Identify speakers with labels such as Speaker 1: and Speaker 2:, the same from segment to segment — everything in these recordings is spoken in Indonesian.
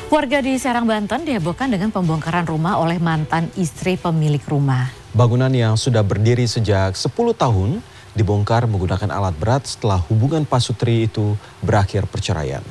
Speaker 1: Warga di Serang, Banten dihebohkan dengan pembongkaran rumah oleh mantan istri pemilik rumah.
Speaker 2: Bangunan yang sudah berdiri sejak 10 tahun dibongkar menggunakan alat berat setelah hubungan pasutri itu berakhir perceraian.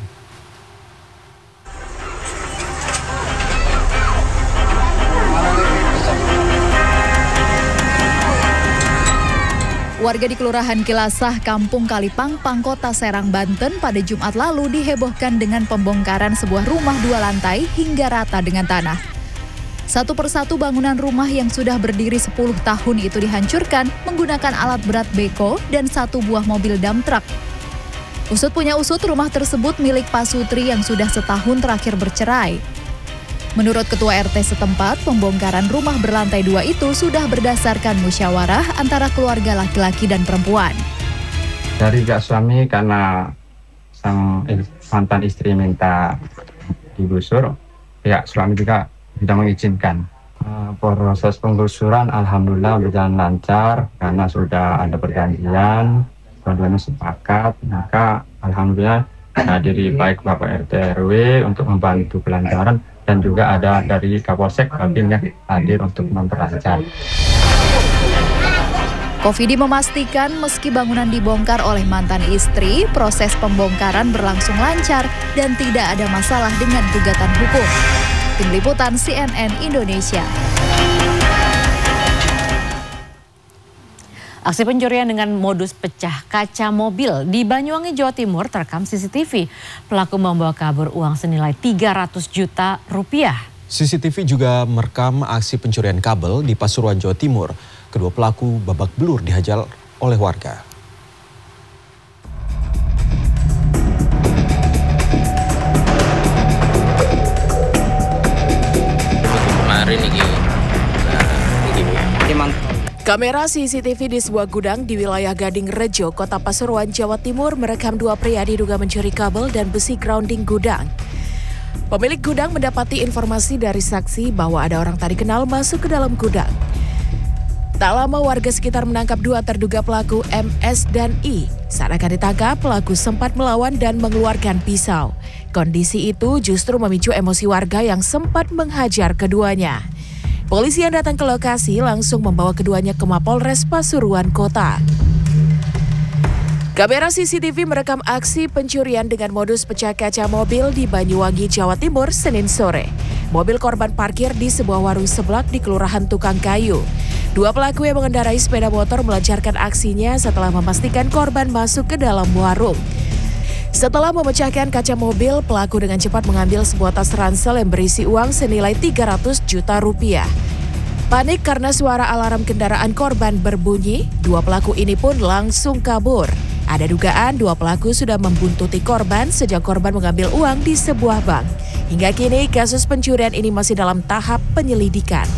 Speaker 3: Warga di Kelurahan Kilasah, Kampung Kalipangpang, Kota Serang, Banten pada Jumat lalu dihebohkan dengan pembongkaran sebuah rumah 2 lantai hingga rata dengan tanah. Satu persatu bangunan rumah yang sudah berdiri 10 tahun itu dihancurkan menggunakan alat berat beko dan 1 buah mobil dump truck. Usut punya usut, rumah tersebut milik pasutri yang sudah setahun terakhir bercerai. Menurut Ketua RT setempat, pembongkaran rumah berlantai 2 itu sudah berdasarkan musyawarah antara keluarga laki-laki dan perempuan.
Speaker 4: Dari pihak suami karena sang mantan istri minta digusur, pihak suami juga tidak mengizinkan. Proses penggusuran alhamdulillah berjalan lancar karena sudah ada perjanjian, keduanya sepakat, maka alhamdulillah hadiri baik Bapak RT RW untuk membantu kelancaran. Dan juga ada dari Kapolsek Babin yang hadir untuk memperlancar.
Speaker 3: Kofidi memastikan meski bangunan dibongkar oleh mantan istri, proses pembongkaran berlangsung lancar dan tidak ada masalah dengan gugatan hukum. Tim Liputan CNN Indonesia.
Speaker 1: Aksi pencurian dengan modus pecah kaca mobil di Banyuwangi, Jawa Timur terekam CCTV. Pelaku membawa kabur uang senilai 300 juta rupiah.
Speaker 2: CCTV juga merekam aksi pencurian kabel di Pasuruan, Jawa Timur. Kedua pelaku babak belur dihajar oleh warga.
Speaker 5: Kamera CCTV di sebuah gudang di wilayah Gading Rejo, Kota Pasuruan, Jawa Timur merekam 2 pria diduga mencuri kabel dan besi grounding gudang. Pemilik gudang mendapati informasi dari saksi bahwa ada orang tak dikenal masuk ke dalam gudang. Tak lama warga sekitar menangkap 2 terduga pelaku MS dan I. Saat akan ditangkap, pelaku sempat melawan dan mengeluarkan pisau. Kondisi itu justru memicu emosi warga yang sempat menghajar keduanya. Polisi yang datang ke lokasi langsung membawa keduanya ke Mapolres Pasuruan Kota. Kamera CCTV merekam aksi pencurian dengan modus pecah kaca mobil di Banyuwangi, Jawa Timur, Senin sore. Mobil korban parkir di sebuah warung seblak di Kelurahan Tukang Kayu. 2 pelaku yang mengendarai sepeda motor melancarkan aksinya setelah memastikan korban masuk ke dalam warung. Setelah memecahkan kaca mobil, pelaku dengan cepat mengambil sebuah tas ransel yang berisi uang senilai 300 juta rupiah. Panik karena suara alarm kendaraan korban berbunyi, 2 pelaku ini pun langsung kabur. Ada dugaan 2 pelaku sudah membuntuti korban sejak korban mengambil uang di sebuah bank. Hingga kini kasus pencurian ini masih dalam tahap penyelidikan.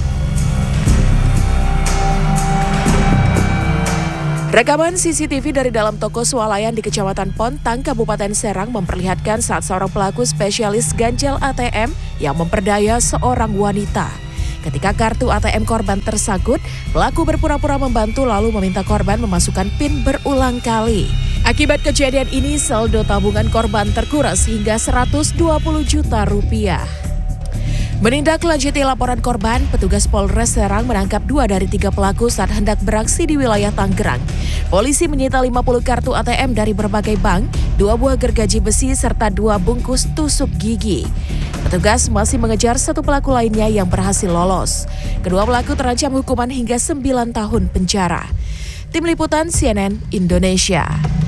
Speaker 5: Rekaman CCTV dari dalam toko swalayan di Kecamatan Pontang, Kabupaten Serang memperlihatkan saat seorang pelaku spesialis ganjal ATM yang memperdaya seorang wanita. Ketika kartu ATM korban tersangkut, pelaku berpura-pura membantu lalu meminta korban memasukkan PIN berulang kali. Akibat kejadian ini, saldo tabungan korban terkuras hingga 120 juta rupiah. Menindaklanjuti laporan korban, petugas Polres Serang menangkap 2 dari 3 pelaku saat hendak beraksi di wilayah Tangerang. Polisi menyita 50 kartu ATM dari berbagai bank, 2 buah gergaji besi, serta 2 bungkus tusuk gigi. Petugas masih mengejar 1 pelaku lainnya yang berhasil lolos. Kedua pelaku terancam hukuman hingga 9 tahun penjara. Tim Liputan CNN Indonesia.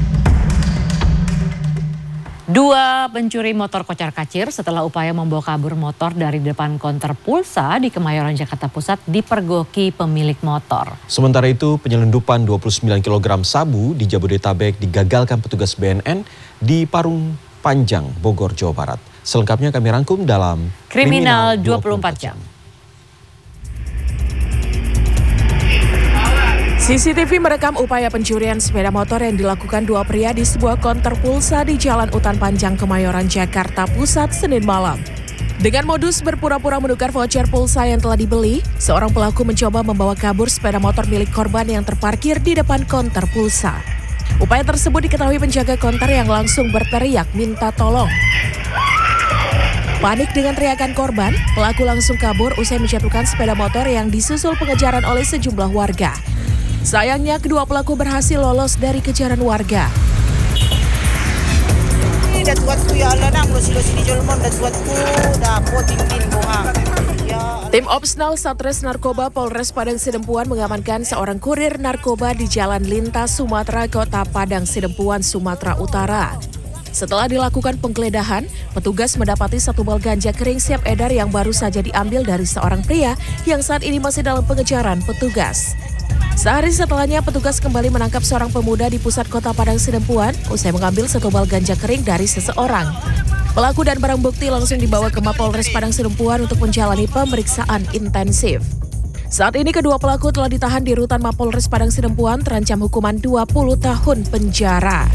Speaker 1: 2 pencuri motor kocar-kacir setelah upaya membawa kabur motor dari depan konter pulsa di Kemayoran, Jakarta Pusat dipergoki pemilik motor.
Speaker 2: Sementara itu, penyelundupan 29 kg sabu di Jabodetabek digagalkan petugas BNN di Parung Panjang, Bogor, Jawa Barat. Selengkapnya kami rangkum dalam
Speaker 1: Kriminal 24 Jam.
Speaker 5: CCTV merekam upaya pencurian sepeda motor yang dilakukan 2 pria di sebuah konter pulsa di Jalan Utan Panjang, Kemayoran, Jakarta Pusat, Senin malam. Dengan modus berpura-pura menukar voucher pulsa yang telah dibeli, seorang pelaku mencoba membawa kabur sepeda motor milik korban yang terparkir di depan konter pulsa. Upaya tersebut diketahui penjaga konter yang langsung berteriak minta tolong. Panik dengan teriakan korban, pelaku langsung kabur usai menjatuhkan sepeda motor yang disusul pengejaran oleh sejumlah warga. Sayangnya kedua pelaku berhasil lolos dari kejaran warga. Tim Opsnal Satres Narkoba Polres Padang Sidempuan mengamankan seorang kurir narkoba di Jalan Lintas Sumatera, Kota Padang Sidempuan, Sumatera Utara. Setelah dilakukan penggeledahan, petugas mendapati satu bal ganja kering siap edar yang baru saja diambil dari seorang pria yang saat ini masih dalam pengejaran petugas. Sehari setelahnya, petugas kembali menangkap seorang pemuda di pusat Kota Padang Sidempuan usai mengambil satu bal ganja kering dari seseorang. Pelaku dan barang bukti langsung dibawa ke Mapolres Padang Sidempuan untuk menjalani pemeriksaan intensif. Saat ini kedua pelaku telah ditahan di rutan Mapolres Padang Sidempuan terancam hukuman 20 tahun penjara.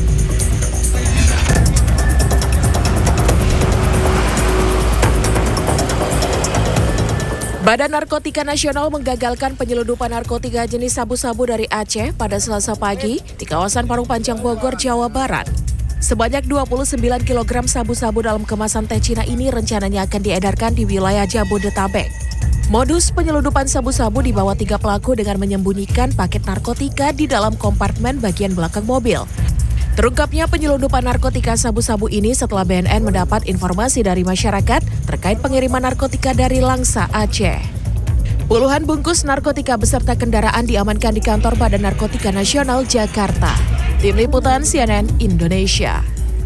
Speaker 5: Badan Narkotika Nasional menggagalkan penyeludupan narkotika jenis sabu-sabu dari Aceh pada Selasa pagi di kawasan Parung Panjang, Bogor, Jawa Barat. Sebanyak 29 kg sabu-sabu dalam kemasan teh Cina ini rencananya akan diedarkan di wilayah Jabodetabek. Modus penyeludupan sabu-sabu dibawa 3 pelaku dengan menyembunyikan paket narkotika di dalam kompartemen bagian belakang mobil. Terungkapnya penyeludupan narkotika sabu-sabu ini setelah BNN mendapat informasi dari masyarakat terkait pengiriman narkotika dari Langsa, Aceh. Puluhan bungkus narkotika beserta kendaraan diamankan di kantor Badan Narkotika Nasional Jakarta. Tim Liputan CNN Indonesia.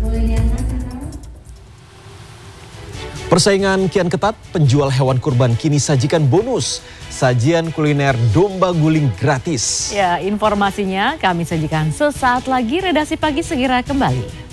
Speaker 2: Persaingan kian ketat, penjual hewan kurban kini sajikan bonus. Sajian kuliner domba guling gratis.
Speaker 1: Ya, informasinya kami sajikan sesaat lagi. Redaksi Pagi segera kembali.